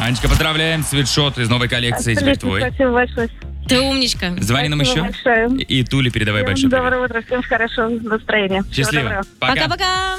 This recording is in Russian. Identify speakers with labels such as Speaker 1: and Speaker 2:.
Speaker 1: Анечка, поздравляем. Свитшот из новой коллекции теперь твой.
Speaker 2: Спасибо большое.
Speaker 3: Ты умничка.
Speaker 1: Звони нам еще.
Speaker 2: Большое.
Speaker 1: И Туле передавай большой привет.
Speaker 2: Доброе утро, всем хорошего настроения.
Speaker 1: Счастливо. Пока.
Speaker 3: Пока-пока.